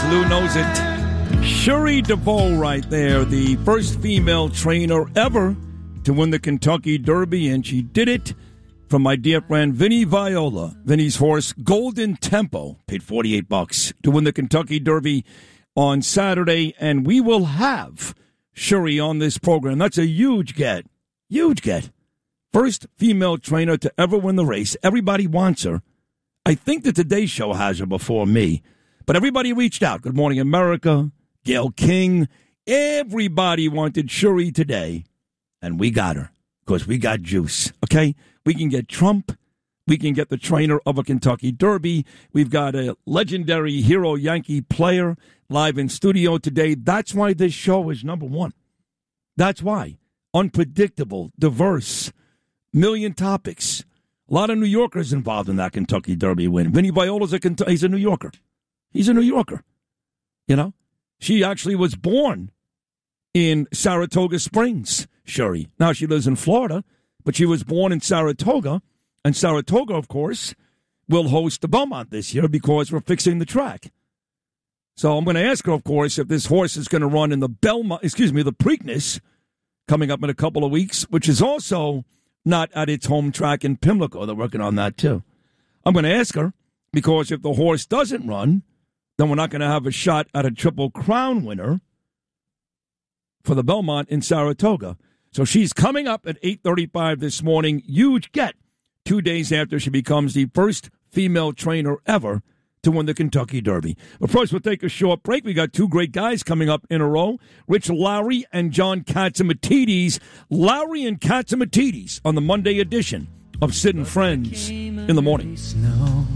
Lou knows it. Shuri DeVoe right there, the first female trainer ever to win the Kentucky Derby, and she did it from my dear friend Vinny Viola. Vinny's horse, Golden Tempo, paid $48 to win the Kentucky Derby on Saturday, and we will have Shuri on this program. That's a huge get. Huge get. First female trainer to ever win the race. Everybody wants her. I think the Today Show has her before me. But everybody reached out. Good Morning America, Gail King. Everybody wanted Shuri today. And we got her. Because we got juice. Okay? We can get Trump. We can get the trainer of a Kentucky Derby. We've got a legendary hero Yankee player live in studio today. That's why this show is number one. That's why. Unpredictable, diverse, million topics. A lot of New Yorkers involved in that Kentucky Derby win. Vinny Viola's he's a New Yorker. He's a New Yorker. You know? She actually was born in Saratoga Springs, Shuri. Now she lives in Florida, but she was born in Saratoga. And Saratoga, of course, will host the Belmont this year because we're fixing the track. So I'm going to ask her, of course, if this horse is going to run in the the Preakness coming up in a couple of weeks, which is also not at its home track in Pimlico. They're working on that, too. I'm going to ask her, because if the horse doesn't run, then we're not going to have a shot at a Triple Crown winner for the Belmont in Saratoga. So she's coming up at 8:35 this morning. Huge get 2 days after she becomes the first female trainer ever to win the Kentucky Derby. But first, we'll take a short break. We got two great guys coming up in a row, Rich Lowry and John Catsimatidis. Lowry and Catsimatidis on the Monday edition of Sid and Friends in the Morning.